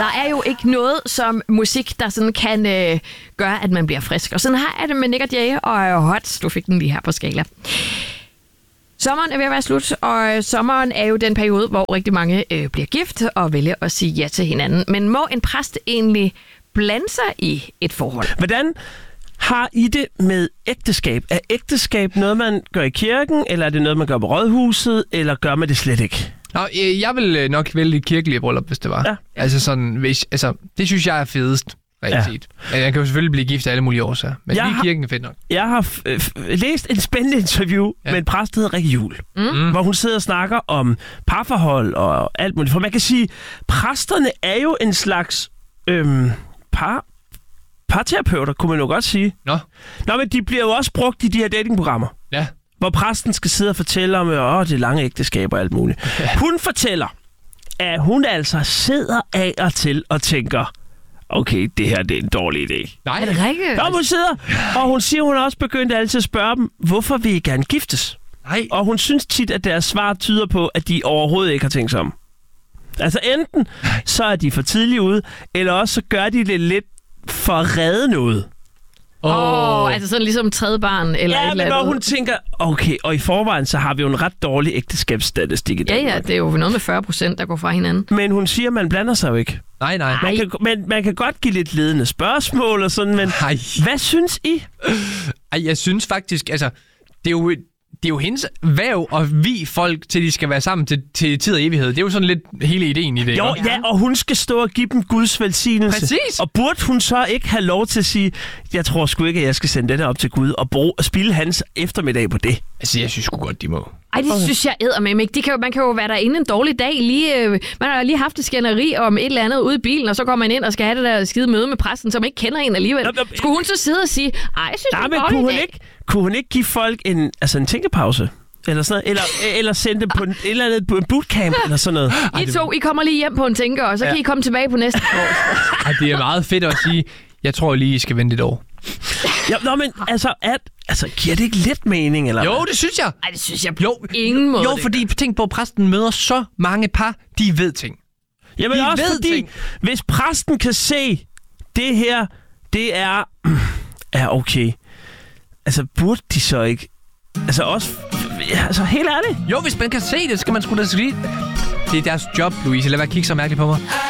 Der er jo ikke noget som musik, der sådan kan gøre, at man bliver frisk. Og sådan har jeg det med Nick & Jay og Hot. Du fik den lige her på skala. Sommeren er ved at være slut, og sommeren er jo den periode, hvor rigtig mange bliver gift og vælger at sige ja til hinanden. Men må en præst egentlig blande sig i et forhold? Hvordan har I det med ægteskab? Er ægteskab noget, man gør i kirken, eller er det noget, man gør på rådhuset, eller gør man det slet ikke? Nå, jeg vil nok vælge et kirkeligt bryllup, hvis det var. Ja. Altså sådan, det synes jeg er fedest. Set. Jeg kan jo selvfølgelig blive gift af alle mulige årsager, men lige kirken er fedt nok. Jeg har læst en spændende interview med en præst, der hedder Rikke Juhl, hvor hun sidder og snakker om parforhold og alt muligt. For man kan sige, præsterne er jo en slags parterapeuter, kunne man jo godt sige. Nå, men de bliver jo også brugt i de her datingprogrammer. Ja. Hvor præsten skal sidde og fortælle om det lange ægteskab og alt muligt. Ja. Hun fortæller, at hun altså sidder af og til og tænker, okay, det her det er en dårlig idé. Nej, er det rigtigt? Nå, hun sidder, og hun siger, hun har også begyndt altid at spørge dem, hvorfor vil I gerne giftes? Nej. Og hun synes tit, at deres svar tyder på, at de overhovedet ikke har tænkt sig om. Altså enten så er de for tidligt ude, eller også så gør de det lidt for at redde noget. Altså sådan ligesom tredje barn eller et eller andet. Ja, men når hun tænker, okay, og i forvejen så har vi jo en ret dårlig ægteskabsstatistik i Danmark. Ja, det er jo noget med 40%, der går fra hinanden. Men hun siger, at man blander sig jo ikke. Nej. Man kan godt give lidt ledende spørgsmål og sådan, men hvad synes I? Jeg synes faktisk, altså, det er jo hendes væv og vi folk til, de skal være sammen til tid og evighed. Det er jo sådan lidt hele ideen i det. Jo, ja, og hun skal stå og give dem Guds velsignelse. Præcis. Og burde hun så ikke have lov til at sige, jeg tror sgu ikke, at jeg skal sende den her op til Gud og spilde hans eftermiddag på det? Altså, jeg synes sgu godt, de må. Ej, det synes jeg eddermame ikke. Man kan jo være derinde en dårlig dag. Man har lige haft et skænderi om et eller andet ude i bilen, og så går man ind og skal have det der skide møde med præsten, som ikke kender en alligevel. Skulle hun så sidde og sige, jeg synes, det er en dårlig dag? Kunne hun ikke give folk en tænkepause? Eller sådan noget, eller sende dem på en bootcamp eller sådan noget. I kommer lige hjem på en tænker, og så kan I komme tilbage på næste år. Det er meget fedt at sige, jeg tror lige, I skal vente et år. Men giver det ikke lidt mening? Eller jo, det synes jeg. Nej, det synes jeg på ingen måde. Jo, fordi tænk på, at præsten møder så mange par, de ved ting. Jamen de også fordi, ting. Hvis præsten kan se, det her, det er okay. Altså, burde de så ikke? Altså også, helt ærligt. Jo, hvis man kan se det, skal man sgu da sige. Det er deres job, Louise. Lad være at kigge så mærkeligt på mig.